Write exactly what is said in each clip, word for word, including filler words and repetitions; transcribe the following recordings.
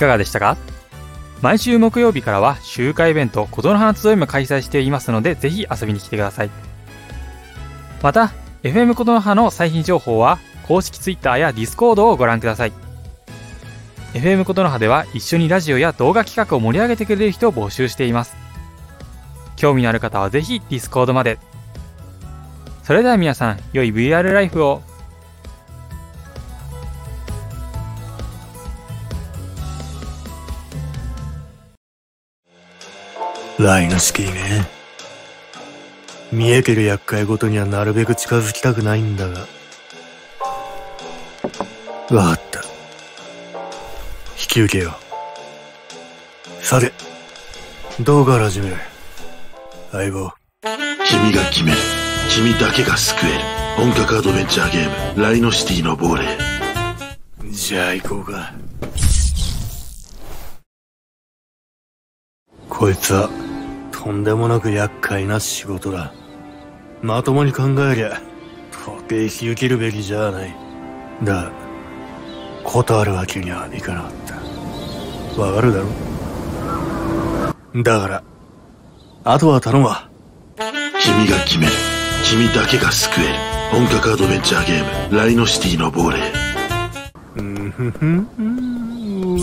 かがでしたか？毎週木曜日からは集会イベント琴の葉集いも開催していますので、ぜひ遊びに来てください。また エフエム 琴の葉の最新情報は公式 Twitter や Discord をご覧ください。 エフエム 琴の葉では一緒にラジオや動画企画を盛り上げてくれる人を募集しています。興味のある方はぜひ Discord まで。それでは皆さん、良い ブイアール ライフを。 ライノシティね。見えてる厄介ごとにはなるべく近づきたくないんだが。わかった。引き受けよう。さて、どうから始める？相棒。 君が決める。君だけが救える。本格アドベンチャーゲーム、ライノシティの亡霊。 じゃあ行こうか。こいつは、とんでもなく厄介な仕事だ。まともに考えりゃ、到底引き受けるべきじゃない。だが、断るわけにはいかなかった。わかるだろ？だから、あとは頼むわ。 君が決める。君だけが救える。本格アドベンチャーゲーム、ライノシティの亡霊。 うんふふん。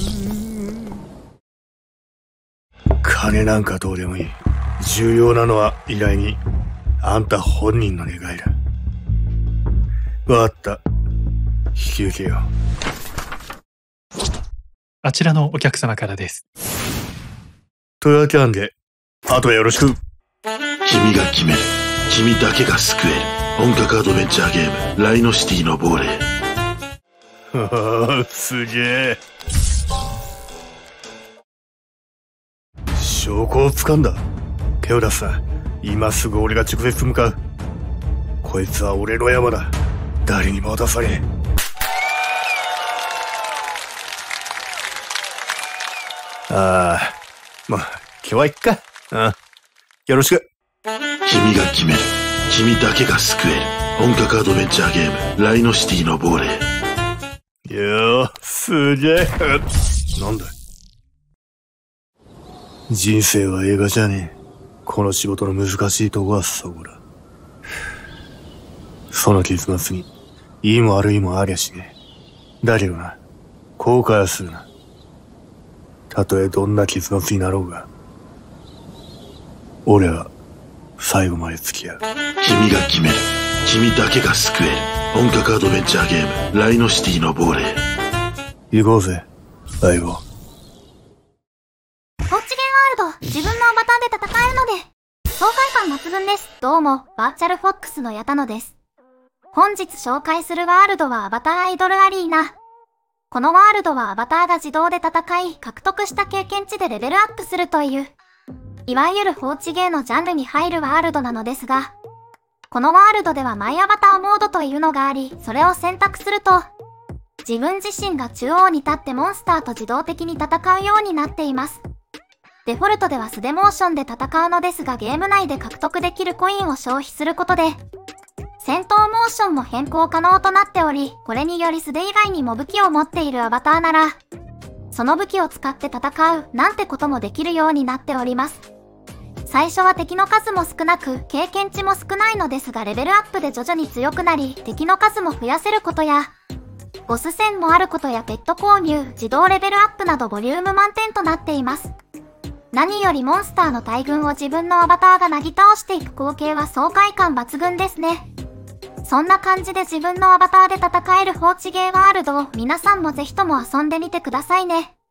金なんかどうでもいい。重要なのは依頼人、あんた本人の願いだ。わかった。引き受けよう。 あちらのお客様からです。 というわけなんで、あとはよろしく。 君が決める。君だけが救える。本格アドベンチャーゲーム、ライノシティの亡霊。 はは、すげえ。証拠を掴んだ。手を出すな。今すぐ俺が直接向かう。こいつは俺の山だ。誰にも渡さねえ。ああ、まあ、今日はいっか。ああ、よろしく。 君が決める。君だけが救える。本格アドベンチャーゲーム、ライノシティの亡霊。 よー、すげえ。なんだ？人生は映画じゃねえ。この仕事の難しいとこはそこだ。その結末に、いいも悪いもありゃしねえ。だけどな、後悔はするな。たとえどんな結末になろうが、俺は最後まで付き合う。 君が決める。君だけが救える。本格アドベンチャーゲーム、ライノシティの亡霊。 行こうぜ、相棒。 ホッチゲンワールド、自分のアバターで戦えるので、爽快感抜群です。どうも、バーチャルフォックスの矢田野です。本日紹介するワールドはアバターアイドルアリーナ。このワールドはアバターが自動で戦い、獲得した経験値でレベルアップするという、いわゆる放置ゲーのジャンルに入るワールドなのですが、このワールドではマイアバターモードというのがあり、それを選択すると、自分自身が中央に立ってモンスターと自動的に戦うようになっています。デフォルトでは素手モーションで戦うのですが、ゲーム内で獲得できるコインを消費することで、戦闘モーションも変更可能となっており、これにより素手以外にも武器を持っているアバターなら、その武器を使って戦うなんてこともできるようになっております。最初は敵の数も少なく、経験値も少ないのですが、レベルアップで徐々に強くなり、敵の数も増やせることや、ボス戦もあることやペット購入、自動レベルアップなどボリューム満点となっています。何よりモンスターの大群を自分のアバターがなぎ倒していく光景は爽快感抜群ですね。そんな感じで自分のアバターで戦える放置ゲーワールドを皆さんもぜひとも遊んでみてくださいね。